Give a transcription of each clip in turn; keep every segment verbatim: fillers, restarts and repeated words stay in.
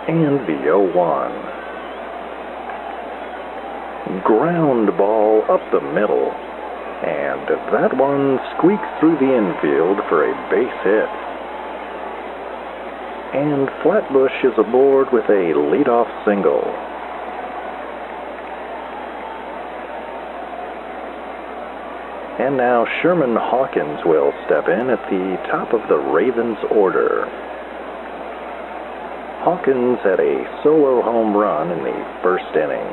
And the oh one. Ground ball up the middle. And that one squeaks through the infield for a base hit. And Flatbush is aboard with a leadoff single. And now Sherman Hawkins will step in at the top of the Ravens order. Hawkins had a solo home run in the first inning.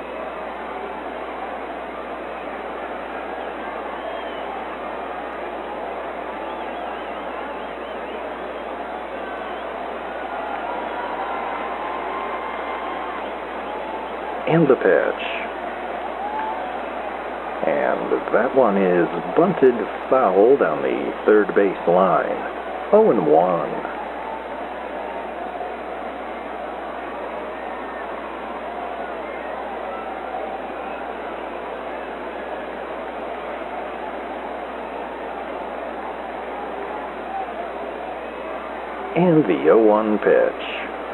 And the pitch. And that one is bunted foul down the third base line. oh and one. And the oh one pitch.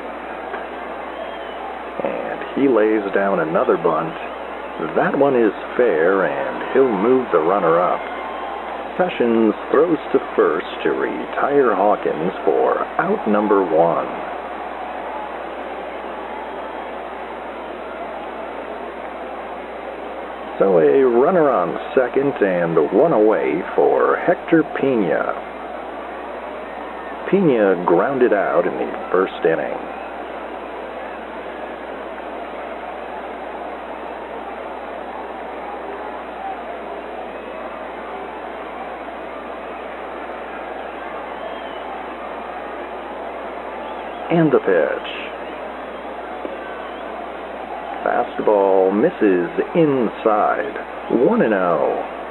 And he lays down another bunt. That one is fair, and he'll move the runner up. Sessions throws to first to retire Hawkins for out number one. So a runner on second and one away for Hector Pena. Pena grounded out in the first inning. And the pitch. Fastball misses inside. one and oh.